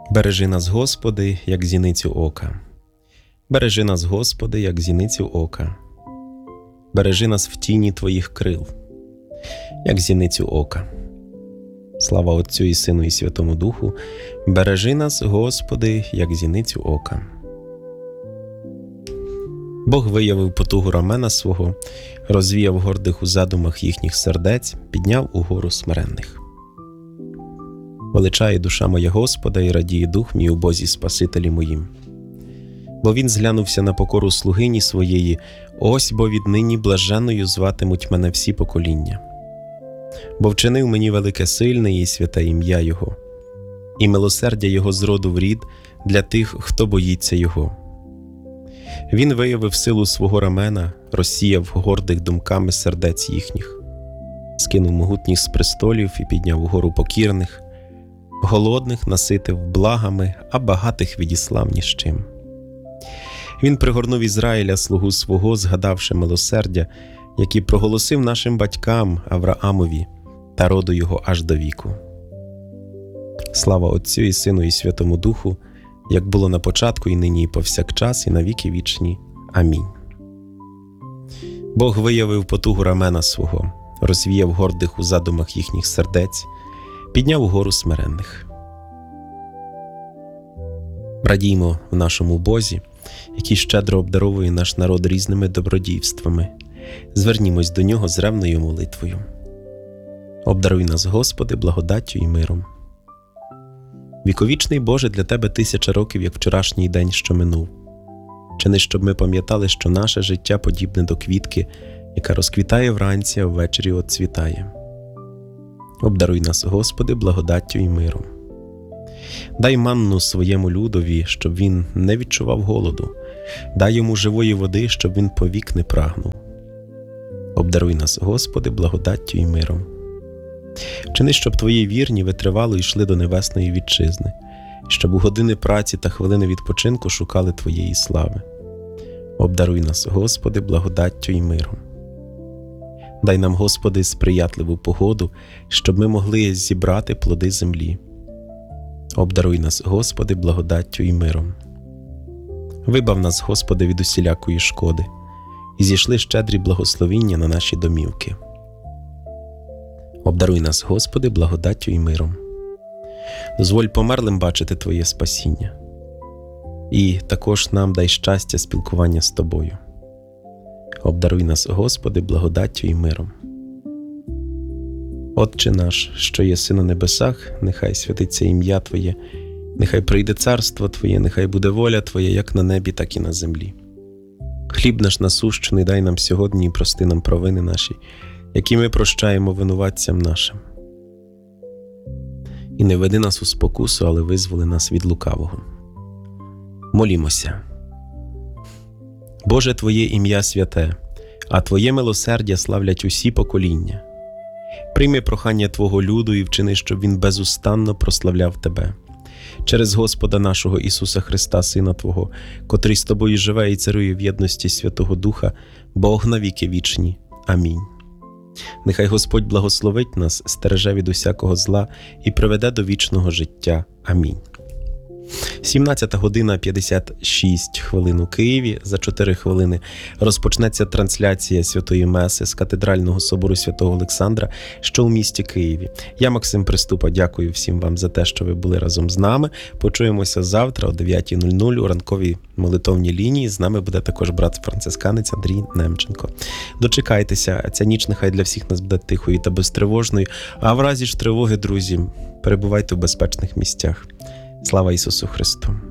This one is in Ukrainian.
Бережи нас, Господи, як зіницю ока. Бережи нас, Господи, як зіницю ока. Бережи нас в тіні Твоїх крил, як зіницю ока. Слава Отцю і Сину і Святому Духу. Бережи нас, Господи, як зіницю ока. Бог виявив потугу рамена свого, розвіяв гордих у задумах їхніх сердець, підняв угору смиренних. Величає душа моя Господа і радіє дух мій у Бозі Спасителі моїм. Бо Він зглянувся на покору слугині своєї, ось бо віднині блаженною зватимуть мене всі покоління. Бо вчинив мені велике сильне і святе ім'я Його, і милосердя Його з роду в рід для тих, хто боїться Його. Він виявив силу свого рамена, розсіяв гордих думками сердець їхніх, скинув могутніх з престолів і підняв угору покірних, голодних наситив благами, а багатих відіслав ні з чим. Він пригорнув Ізраїля, слугу свого, згадавши милосердя, які проголосив нашим батькам Авраамові та роду його аж до віку. Слава Отцю і Сину і Святому Духу, як було на початку, і нині, і повсякчас, і на віки вічні. Амінь. Бог виявив потугу рамена свого, розвіяв гордих у задумах їхніх сердець, підняв угору смиренних. Радіймо в нашому Бозі, який щедро обдаровує наш народ різними добродійствами. Звернімось до Нього з ревною молитвою. Обдаруй нас, Господи, благодаттю і миром. Віковічний Боже, для Тебе 1000 років, як вчорашній день, що минув. Чини, щоб ми пам'ятали, що наше життя подібне до квітки, яка розквітає вранці, а ввечері отцвітає. Обдаруй нас, Господи, благодаттю і миром. Дай манну своєму людові, щоб він не відчував голоду. Дай йому живої води, щоб він повік не прагнув. Обдаруй нас, Господи, благодаттю і миром. Вчини, щоб Твої вірні витривало йшли до небесної вітчизни, щоб у години праці та хвилини відпочинку шукали Твоєї слави. Обдаруй нас, Господи, благодаттю і миром. Дай нам, Господи, сприятливу погоду, щоб ми могли зібрати плоди землі. Обдаруй нас, Господи, благодаттю і миром. Вибав нас, Господи, від усілякої шкоди, і зійшли щедрі благословіння на наші домівки. Обдаруй нас, Господи, благодаттю і миром. Дозволь померлим бачити Твоє спасіння. І також нам дай щастя спілкування з Тобою. Обдаруй нас, Господи, благодаттю і миром. Отче наш, що єси на небесах, нехай святиться ім'я Твоє, нехай прийде царство Твоє, нехай буде воля Твоя, як на небі, так і на землі. Хліб наш насущний дай нам сьогодні і прости нам провини наші, які ми прощаємо винуватцям нашим. І не веди нас у спокусу, але визволи нас від лукавого. Молімося. Боже, Твоє ім'я святе, а Твоє милосердя славлять усі покоління. Прийми прохання Твого люду і вчини, щоб він безустанно прославляв Тебе. Через Господа нашого Ісуса Христа, Сина Твого, котрий з Тобою живе і царує в єдності Святого Духа, Бог на віки вічні. Амінь. Нехай Господь благословить нас, стереже від усякого зла і приведе до вічного життя. Амінь. 17:56 у Києві. За 4 хвилини розпочнеться трансляція Святої Меси з Катедрального собору Святого Олександра, що у місті Києві. Я, Максим Приступа, дякую всім вам за те, що ви були разом з нами. Почуємося завтра о 9:00 у ранковій молитовній лінії. З нами буде також брат-францисканець Андрій Немченко. Дочекайтеся, ця ніч нехай для всіх нас буде тихою та безтривожною, а в разі ж тривоги, друзі, перебувайте в безпечних місцях. Слава Ісусу Христу!